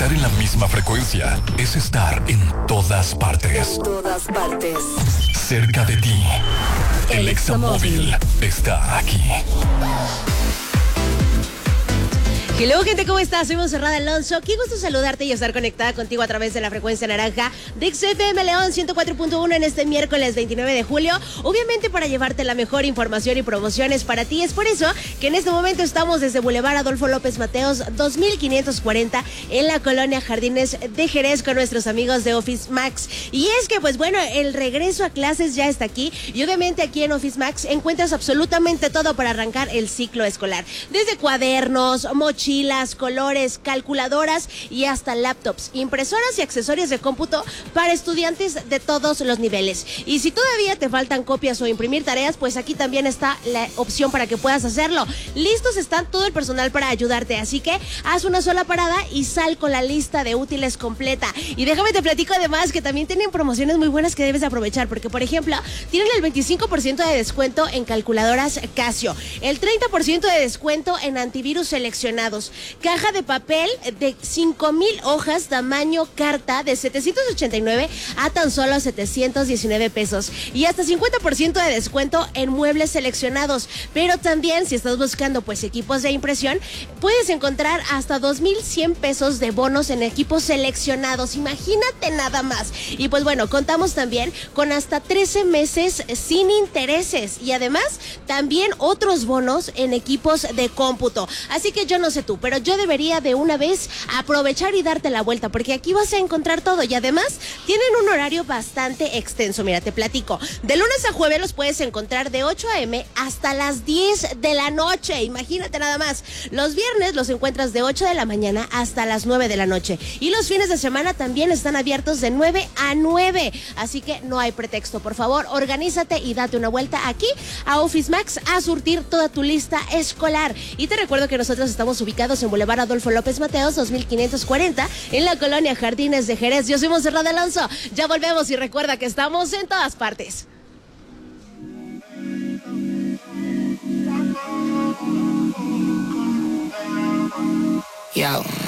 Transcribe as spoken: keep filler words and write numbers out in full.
Estar en la misma frecuencia es estar en todas partes. En todas partes. Cerca de ti. El, el Examóvil está aquí. Hello, gente, ¿cómo estás? Soy Monserrat Alonso. Qué gusto saludarte y estar conectada contigo a través de la frecuencia naranja de X F M León ciento cuatro punto uno en este miércoles veintinueve de julio. Obviamente para llevarte la mejor información y promociones para ti. Es por eso que en este momento estamos desde Boulevard Adolfo López Mateos dos mil quinientos cuarenta en la colonia Jardines de Jerez con nuestros amigos de Office Max. Y es que, pues bueno, el regreso a clases ya está aquí. Y obviamente aquí en Office Max encuentras absolutamente todo para arrancar el ciclo escolar. Desde cuadernos, mochilas, mochilas, colores, calculadoras y hasta laptops, impresoras y accesorios de cómputo para estudiantes de todos los niveles. Y si todavía te faltan copias o imprimir tareas, pues aquí también está la opción para que puedas hacerlo. Listos están todo el personal para ayudarte, así que haz una sola parada y sal con la lista de útiles completa. Y déjame te platico además que también tienen promociones muy buenas que debes aprovechar, porque por ejemplo, tienen el veinticinco por ciento de descuento en calculadoras Casio, el treinta por ciento de descuento en antivirus seleccionados, caja de papel de cinco mil hojas tamaño carta de setecientos ochenta y nueve a tan solo setecientos diecinueve pesos y hasta cincuenta por ciento de descuento en muebles seleccionados. Pero también si estás buscando pues equipos de impresión, puedes encontrar hasta dos mil cien pesos de bonos en equipos seleccionados. Imagínate nada más. Y pues bueno, contamos también con hasta trece meses sin intereses y además también otros bonos en equipos de cómputo. Así que yo no sé tú, pero yo debería de una vez aprovechar y darte la vuelta, porque aquí vas a encontrar todo y además tienen un horario bastante extenso. Mira, te platico. De lunes a jueves los puedes encontrar de ocho a eme hasta las diez de la noche. Imagínate nada más. Los viernes los encuentras de ocho de la mañana hasta las nueve de la noche. Y los fines de semana también están abiertos de nueve a nueve. Así que no hay pretexto. Por favor, organízate y date una vuelta aquí a Office Max a surtir toda tu lista escolar. Y te recuerdo que nosotros estamos ubicados en Boulevard Adolfo López Mateos dos mil quinientos cuarenta en la colonia Jardines de Jerez. Yo soy Monserrat Alonso. Ya volvemos y recuerda que estamos en todas partes. Yo.